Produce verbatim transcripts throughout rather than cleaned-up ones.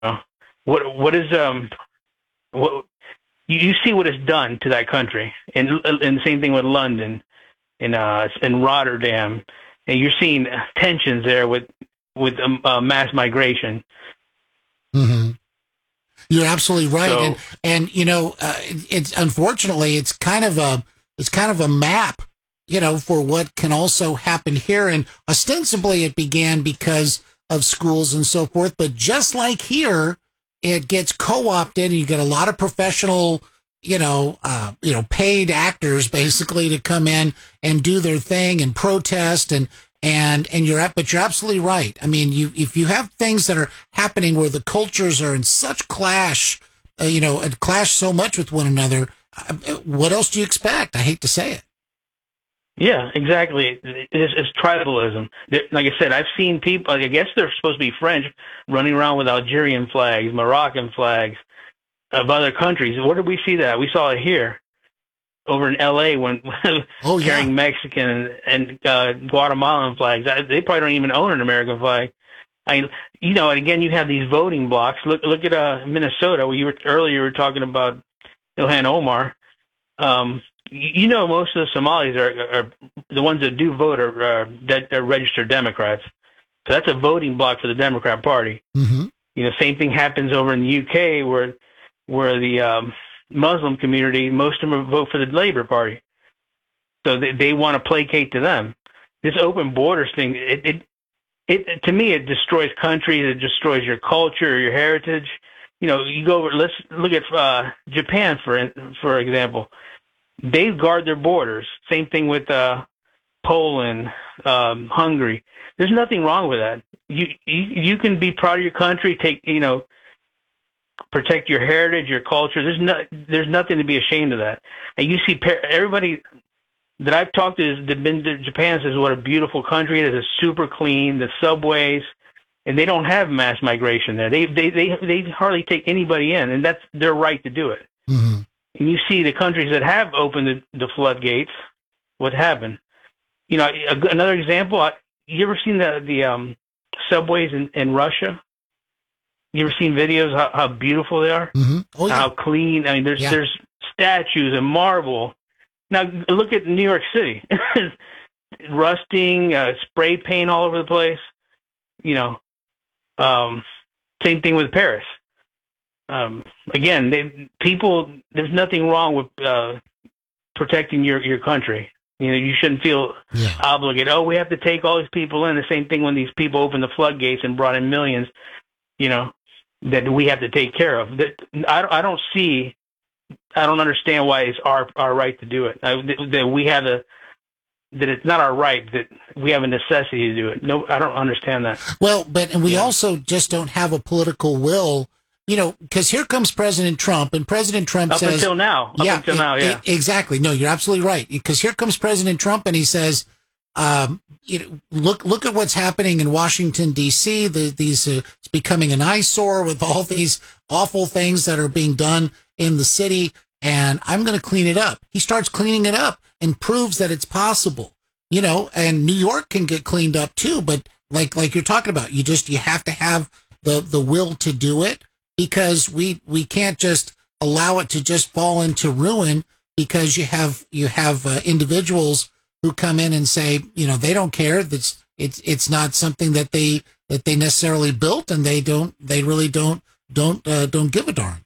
what what is um what you, you see what it's done to that country, and and the same thing with London, in uh in Rotterdam, and you're seeing tensions there with with um, uh, mass migration. Mm-hmm. You're absolutely right, So, and and you know, uh, it's unfortunately it's kind of a it's kind of a map, you know, for what can also happen here, and ostensibly it began because of schools and so forth, but just like here, it gets co-opted, and you get a lot of professional, you know, uh, you know, paid actors basically to come in and do their thing and protest and and and you're at, but you're absolutely right. I mean, you if you have things that are happening where the cultures are in such clash, uh, you know, and clash so much with one another, uh, what else do you expect? I hate to say it. yeah, exactly. It's, it's tribalism. Like I said, I've seen people. I guess they're supposed to be French, running around with Algerian flags, Moroccan flags of other countries. Where did we see that? We saw it here, over in L A, when Oh yeah. carrying Mexican and, and uh, Guatemalan flags. They probably don't even own an American flag. I, you know, and again, you have these voting blocks. Look, look at uh, Minnesota. Where you were earlier, you were talking about Ilhan Omar. Um, you know, most of the Somalis are, are the ones that do vote are, uh, that are registered Democrats. So that's a voting block for the Democrat Party. Mm-hmm. You know, same thing happens over in the U K, where where the um, Muslim community, most of them vote for the Labour Party. So they, they want to placate to them. This open borders thing, it, it, it, to me, it destroys countries. It destroys your culture, your heritage. You know, you go over, let's look at uh, Japan, for for example. They guard their borders. Same thing with uh, Poland, um, Hungary. There's nothing wrong with that. You, you you can be proud of your country. Take you know, protect your heritage, your culture. There's no there's nothing to be ashamed of that. And you see everybody that I've talked to has been to Japan says what a beautiful country it is. It's super clean. The subways, and they don't have mass migration there. They they they they hardly take anybody in, and that's their right to do it. Mm-hmm. And you see the countries that have opened the, the floodgates, what happened? You know, a, another example. I, you ever seen the the um, subways in, in Russia? You ever seen videos how, how beautiful they are? Mm-hmm. Oh yeah. How clean? I mean, there's Yeah. there's statues and marble. Now look at New York City, rusting, uh, spray paint all over the place. You know, um, same thing with Paris. Um, again, they, people, there's nothing wrong with uh, protecting your, your country. You know, you shouldn't feel Yeah. obligated. Oh, we have to take all these people in. The same thing when these people opened the floodgates and brought in millions. You know, that we have to take care of. That I, I don't see. I don't understand why it's our our right to do it. I, that we have a that it's not our right, that we have a necessity to do it. No, I don't understand that. Well, but and we Yeah. also just don't have a political will, you know, because here comes President Trump, and President Trump Up says, until now, up yeah, until e- now, yeah. e- exactly. No, you're absolutely right. Because here comes President Trump, and he says, um, you know, look, look at what's happening in Washington D C. The, these uh, it's becoming an eyesore with all these awful things that are being done in the city, and I'm going to clean it up. He starts cleaning it up and proves that it's possible. You know, and New York can get cleaned up too, but like like you're talking about, you just you have to have the the will to do it, because we we can't just allow it to just fall into ruin because you have you have uh, individuals who come in and say, you know, they don't care. That's it's it's not something that they that they necessarily built, and they don't they really don't don't uh, don't give a darn.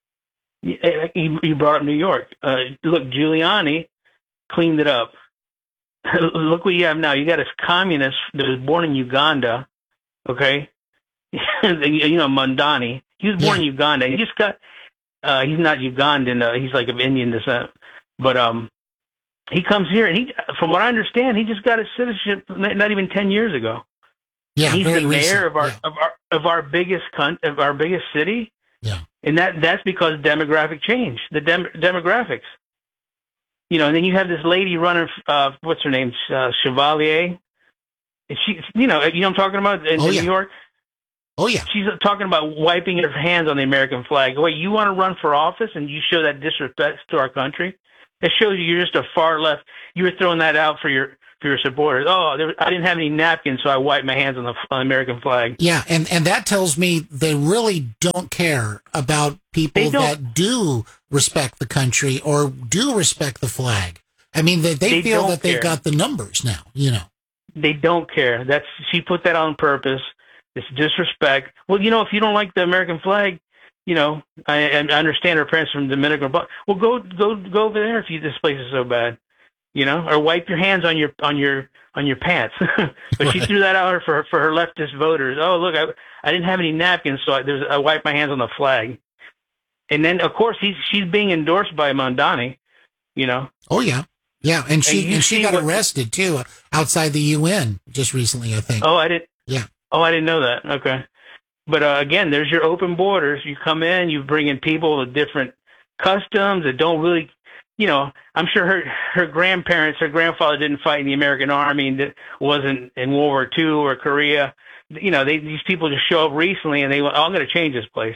You you brought up New York. Uh, look, Giuliani cleaned it up. Look what you have now. You got a communist that was born in Uganda, okay? You know, Mandani. He was born Yeah. in Uganda. He just got, uh, he's not Ugandan. Uh, he's like of Indian descent. But um, he comes here, and he, from what I understand, he just got his citizenship not not even ten years ago. Yeah, He's very the mayor recent. of our, Yeah. of our of our biggest con- of our biggest city, Yeah. and that that's because demographic change. The dem- demographics. You know, and then you have this lady running, uh, what's her name, uh, Chevalier. And she, you know, you know what I'm talking about in, Oh, in yeah. New York? Oh yeah. She's talking about wiping her hands on the American flag. Wait, you want to run for office and you show that disrespect to our country? It shows you you're just a far left. You were throwing that out for your for your supporters. Oh, there, I didn't have any napkins, so I wiped my hands on the, on the American flag. Yeah, and, and that tells me they really don't care about people that do respect the country or do respect the flag. I mean, they, they, they feel that they've care. got the numbers now, you know. They don't care. That's she put that on purpose. It's disrespect. Well, you know, if you don't like the American flag, you know, I, I understand her parents from Dominican Republic. Well, go go go over there if you, this place is so bad. You know, or wipe your hands on your on your on your pants. But right. She threw that out for for her leftist voters. Oh, look, I I didn't have any napkins, so I, there's I wiped my hands on the flag. And then, of course, he's she's being endorsed by Mamdani. You know. Oh yeah, yeah, and she and, and she got what, arrested too outside the U N just recently, I think. Oh, I didn't. Yeah. Oh, I didn't know that. Okay. But uh, again, there's your open borders. You come in, you bring in people with different customs that don't really. You know, I'm sure her her grandparents, her grandfather didn't fight in the American Army and that wasn't in World War Two or Korea. You know, they, these people just show up recently and they went, oh, I'm going to change this place.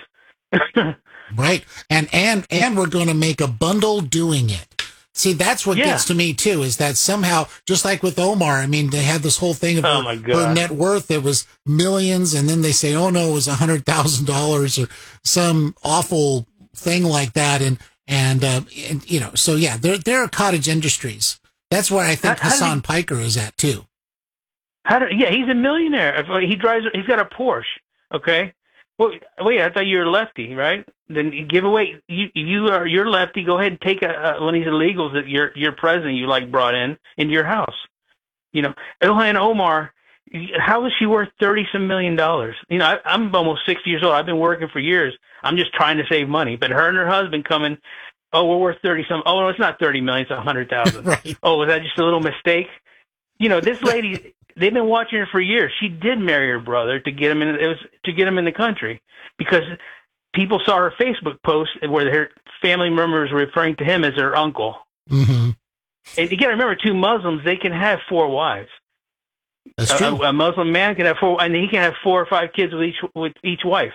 Right. And, and, and we're going to make a bundle doing it. See, that's what yeah. gets to me too, is that somehow, just like with Omar, I mean, they had this whole thing about oh her net worth. It was millions. And then they say, oh no, it was a hundred thousand dollars or some awful thing like that. And, And, uh, and, you know, so yeah, there, there are cottage industries. That's where I think how, Hassan how he, Piker is at too. How do, yeah, he's a millionaire. He drives, he's got a Porsche. Okay. Well, wait, I thought you were a lefty, right? Then you give away, you, you are, you're lefty. Go ahead and take a, a, one of these illegals that your, your president you like brought in into your house. You know, Ilhan Omar, how is she worth thirty some million dollars? You know, I, I'm almost sixty years old. I've been working for years. I'm just trying to save money. But her and her husband coming, oh, we're worth thirty some. Oh, no, it's not thirty million. It's a hundred thousand. Right. Oh, was that just a little mistake? You know, this lady, they've been watching her for years. She did marry her brother to get him in. It was to get him in the country because people saw her Facebook post where her family members were referring to him as their uncle. Mm-hmm. And you got to remember, two Muslims, they can have four wives. That's true. A, a Muslim man can have four, and he can have four or five kids with each with each wife.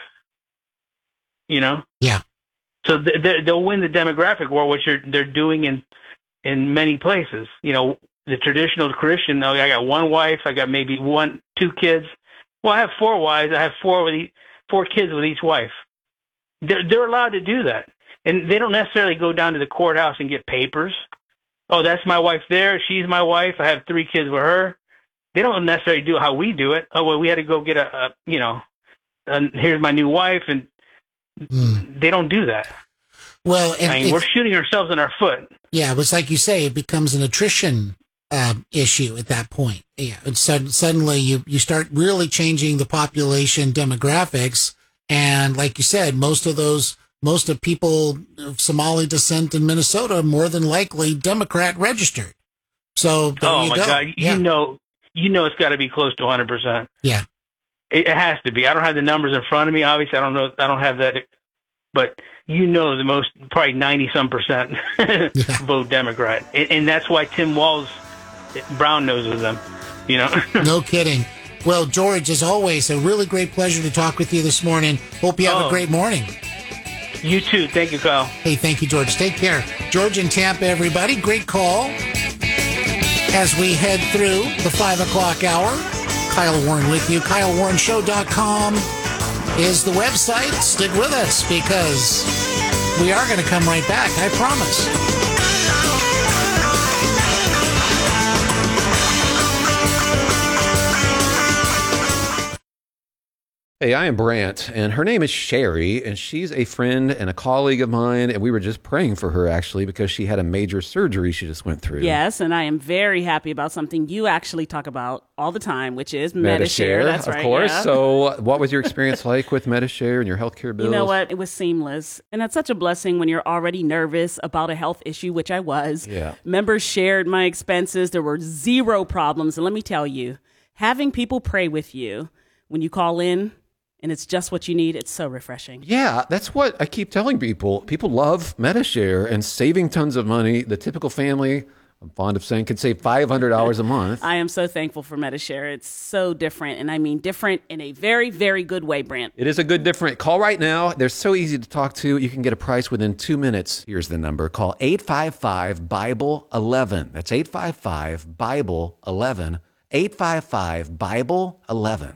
You know. Yeah. So they, they'll win the demographic war, which they're they're doing in in many places. You know, the traditional Christian. Oh, I got one wife. I got maybe one, two kids. Well, I have four wives. I have four with each, four kids with each wife. They're they're allowed to do that, and they don't necessarily go down to the courthouse and get papers. Oh, that's my wife there. She's my wife. I have three kids with her. They don't necessarily do how we do it. Oh, well, we had to go get a, a you know, and here's my new wife, and mm. they don't do that. Well, and I mean, we're shooting ourselves in our foot. Yeah, it's like you say, it becomes an attrition um, issue at that point. Yeah, and so suddenly you you start really changing the population demographics, and like you said, most of those, most of people of Somali descent in Minnesota are more than likely Democrat registered. So there oh you my go. God, yeah. you know. You know it's got to be close to one hundred percent. Yeah. It, it has to be. I don't have the numbers in front of me. Obviously, I don't know. I don't have that. But you know the most, probably ninety-some percent yeah. vote Democrat. And, and that's why Tim Walz, brown noses them, you know. No kidding. Well, George, as always, a really great pleasure to talk with you this morning. Hope you have oh. a great morning. You too. Thank you, Kyle. Hey, thank you, George. Take care. George in Tampa, everybody. Great call. As we head through the five o'clock hour, Kyle Warren with you. Kyle Warren Show dot com is the website. Stick with us because we are going to come right back. I promise. Hey, I am Brant, and her name is Sherry, and she's a friend and a colleague of mine, and we were just praying for her, actually, because she had a major surgery she just went through. Yes, and I am very happy about something you actually talk about all the time, which is Medi-Share. That's of right, course. Yeah. So what was your experience like with Medi-Share and your healthcare bills? You know what? It was seamless, and it's such a blessing when you're already nervous about a health issue, which I was. Yeah. Members shared my expenses. There were zero problems, and let me tell you, having people pray with you when you call in, and it's just what you need. It's so refreshing. Yeah, that's what I keep telling people. People love Medi-Share and saving tons of money. The typical family I'm fond of saying, could save five hundred dollars a month. I am so thankful for Medi-Share. It's so different, and I mean different in a very, very good way, Brent. It is a good different. Call right now. They're so easy to talk to. You can get a price within two minutes. Here's the number. Call eight five five, Bible eleven. That's eight five five, Bible eleven. eight five five, Bible eleven.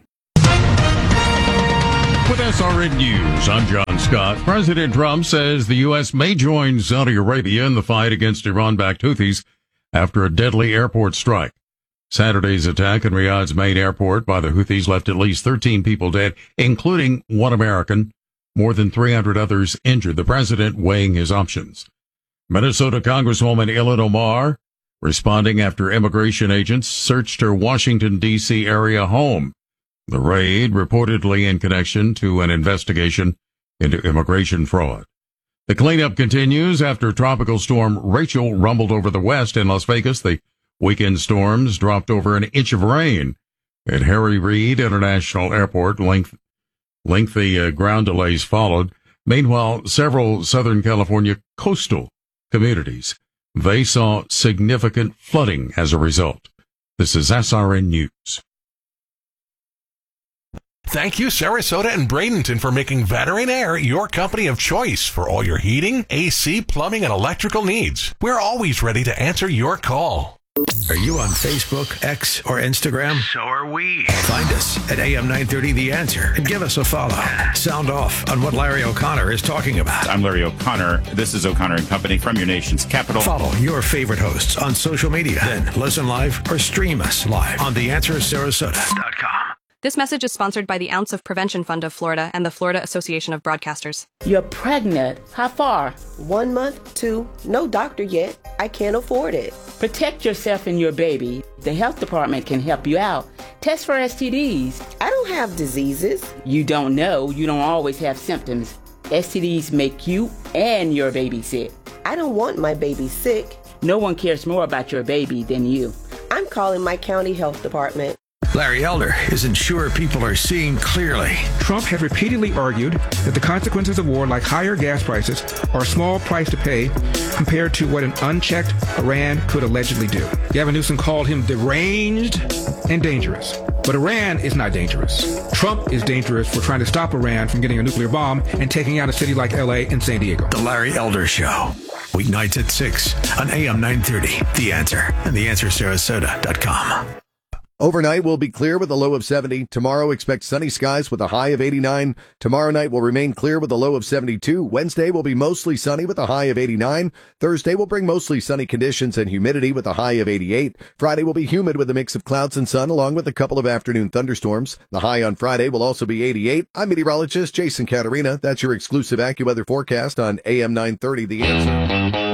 With S R N News, I'm John Scott. President Trump says the U S may join Saudi Arabia in the fight against Iran-backed Houthis after a deadly airport strike. Saturday's attack in Riyadh's main airport by the Houthis left at least thirteen people dead, including one American, more than three hundred others injured. The president weighing his options. Minnesota Congresswoman Ilhan Omar responding after immigration agents searched her Washington, D C area home. The raid reportedly in connection to an investigation into immigration fraud. The cleanup continues after Tropical Storm Rachel rumbled over the west in Las Vegas. The weekend storms dropped over an inch of rain at Harry Reid International Airport. Length, lengthy uh, ground delays followed. Meanwhile, several Southern California coastal communities, they saw significant flooding as a result. This is S R N News. Thank you, Sarasota and Bradenton, for making Veteran Air your company of choice for all your heating, A C, plumbing, and electrical needs. We're always ready to answer your call. Are you on Facebook, X, or Instagram? So are we. Find us at A M nine thirty The Answer and give us a follow. Sound off on what Larry O'Connor is talking about. I'm Larry O'Connor. This is O'Connor and Company from your nation's capital. Follow your favorite hosts on social media. Then listen live or stream us live on the answer sarasota dot com. This message is sponsored by the Ounce of Prevention Fund of Florida and the Florida Association of Broadcasters. You're pregnant. How far? One month, two. No doctor yet. I can't afford it. Protect yourself and your baby. The health department can help you out. Test for S T Ds. I don't have diseases. You don't know. You don't always have symptoms. S T Ds make you and your baby sick. I don't want my baby sick. No one cares more about your baby than you. I'm calling my county health department. Larry Elder isn't sure people are seeing clearly. Trump has repeatedly argued that the consequences of war, like higher gas prices, are a small price to pay compared to what an unchecked Iran could allegedly do. Gavin Newsom called him deranged and dangerous. But Iran is not dangerous. Trump is dangerous for trying to stop Iran from getting a nuclear bomb and taking out a city like L A and San Diego. The Larry Elder Show. Weeknights at six on A M nine thirty. The Answer and the answer sarasota dot com. Overnight will be clear with a low of seventy. Tomorrow expect sunny skies with a high of eighty-nine. Tomorrow night will remain clear with a low of seventy-two. Wednesday will be mostly sunny with a high of eighty-nine. Thursday will bring mostly sunny conditions and humidity with a high of eighty-eight. Friday will be humid with a mix of clouds and sun along with a couple of afternoon thunderstorms. The high on Friday will also be eighty-eight. I'm meteorologist Jason Caterina. That's your exclusive AccuWeather forecast on A M nine thirty The Answer.